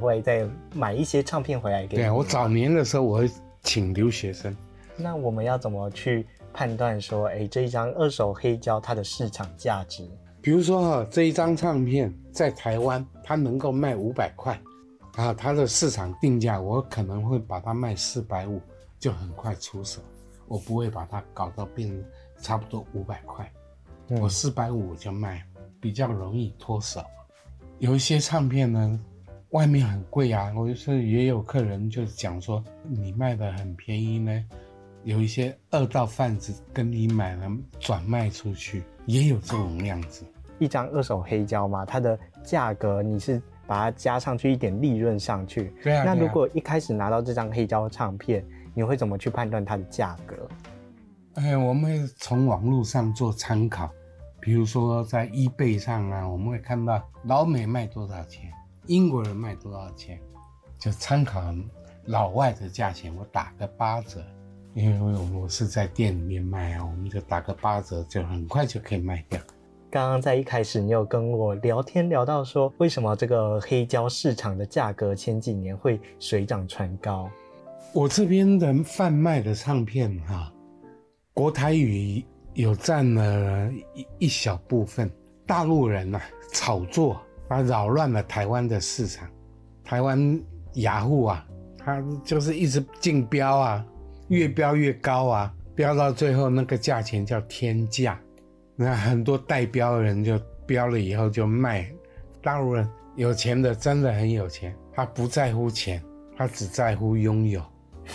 会再买一些唱片回来给你。 对啊，我早年的时候我会请留学生。 那我们要怎么去判断说，这一张二手黑胶它的市场价值？ 比如说这一张唱片在台湾它能够卖500块啊，它的市场定价我可能会把它卖450，就很快出手，我不会把它搞到变差不多500块，我450就卖，比较容易脱手。有一些唱片呢外面很贵啊，我就是也有客人就讲说你卖的很便宜呢，有一些二道贩子跟你买了转卖出去，也有这种样子。 一张二手黑胶嘛，它的价格你是把它加上去一点利润上去。 对啊。 那如果一开始拿到这张黑胶唱片，你会怎么去判断它的价格？ 我们会从网络上做参考，比如说在 eBay 上啊，我们会看到老美卖多少钱，英国人卖多少钱，就参考老外的价钱，我打个8折。因为我是在店里面卖啊，我们就打个8折，就很快就可以卖掉。 刚刚在一开始你有跟我聊天聊到说，为什么这个黑胶市场的价格前几年会水涨船高？ 我这边的贩卖的唱片国台语有占了一小部分，大陆人炒作扰乱了台湾的市场。台湾雅虎他就是一直竞标越标越高标到最后那个价钱叫天价。那很多代标的人就标了以后就卖。大陆人有钱的真的很有钱，他不在乎钱，他只在乎拥有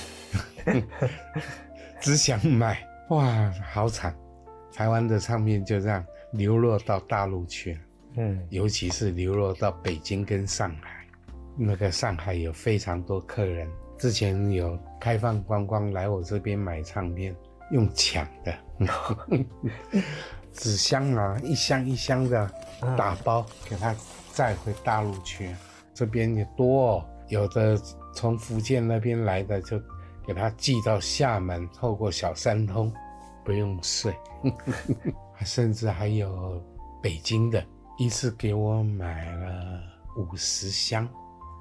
只想买。哇，好惨，台湾的唱片就这样流落到大陆去了。尤其是流落到北京跟上海。那个上海有非常多客人，之前有开放观光来我这边买唱片，用抢的纸箱一箱一箱的打包给他载回大陆去。这边也多有的从福建那边来的就给他寄到厦门，透过小三通不用税甚至还有北京的，一次给我买了50箱。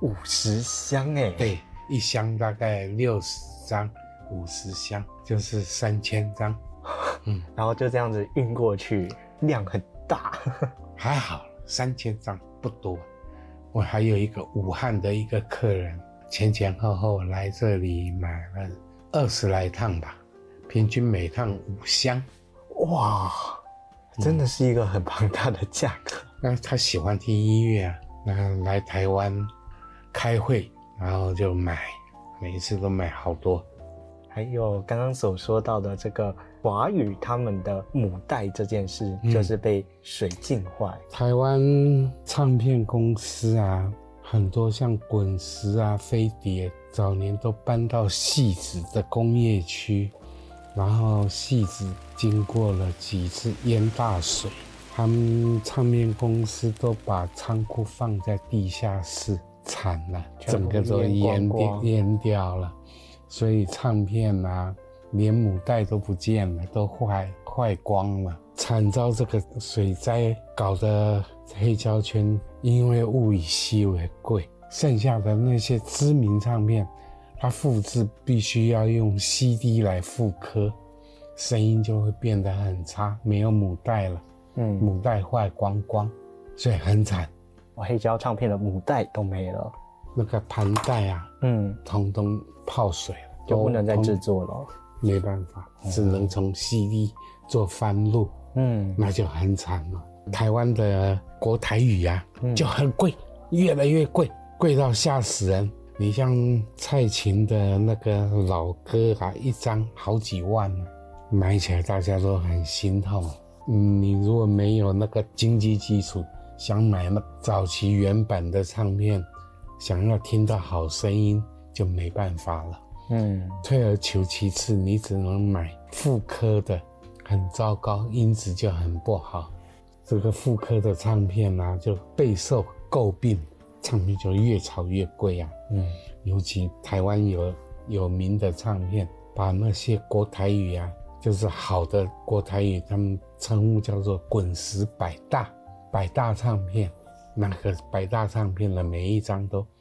50箱对，一箱大概60张，50箱就是3000张然后就这样子运过去，量很大还好3000张不多。我还有一个武汉的一个客人，前后来这里买了20来趟吧，平均每趟5箱。 哇，真的是一个很庞大的价格。 那他喜欢听音乐那来台湾开会，然后就买，每一次都买好多。 还有刚刚所说到的这个华语他们的母带这件事，就是被水浸坏。 台湾唱片公司很多像滚石飞碟早年都搬到汐止的工业区，然后汐止经过了几次淹大水，他们唱片公司都把仓库放在地下室，惨了，整个都淹掉了。所以唱片连母带都不见了，都坏光了。惨遭这个水灾搞得黑胶圈因为物以稀为贵，剩下的那些知名唱片它复制必须要用 CD 来复刻，声音就会变得很差，没有母带了。母带坏光光，所以很惨。 黑胶唱片的母带都没了， 那个盘带统统泡水了， 就不能再制作了。 没办法，只能从 CD 做翻录。那就很惨了。台湾的国台语就很贵，越来越贵，贵到吓死人。你像蔡琴的那个老歌一张好几万买起来大家都很心痛。你如果没有那个经济基础，想买那早期原版的唱片，想要听到好声音就没办法了。退而求其次，你只能买复刻的，很糟糕，音质就很不好。这个复刻的唱片就备受诟病，唱片就越炒越贵尤其台湾有名的唱片，把那些国台语就是好的国台语，他们称呼叫做滚石百大唱片。那个百大唱片的每一张都